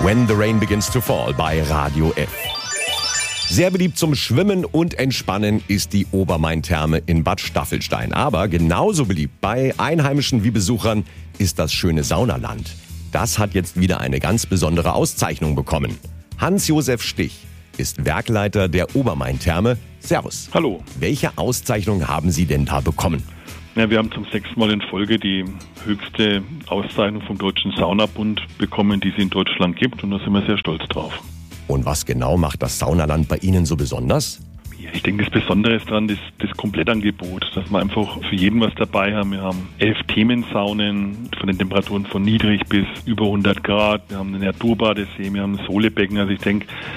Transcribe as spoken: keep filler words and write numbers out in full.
When the Rain Begins to Fall bei Radio F. Sehr beliebt zum Schwimmen und Entspannen ist die Obermain-Therme in Bad Staffelstein. Aber genauso beliebt bei Einheimischen wie Besuchern ist das schöne Saunaland. Das hat jetzt wieder eine ganz besondere Auszeichnung bekommen. Hans-Josef Stich ist Werkleiter der Obermain-Therme. Servus. Hallo. Welche Auszeichnung haben Sie denn da bekommen? Ja, wir haben zum sechsten Mal in Folge die höchste Auszeichnung vom Deutschen Saunabund bekommen, die es in Deutschland gibt, und da sind wir sehr stolz drauf. Und was genau macht das Saunaland bei Ihnen so besonders? Ja, ich denke, das Besondere ist daran das, das Komplettangebot, dass wir einfach für jeden was dabei haben. Wir haben elf Themensaunen von den Temperaturen von niedrig bis über hundert Grad. Wir haben einen Naturbadesee, wir haben ein Solebecken. Also ich denke,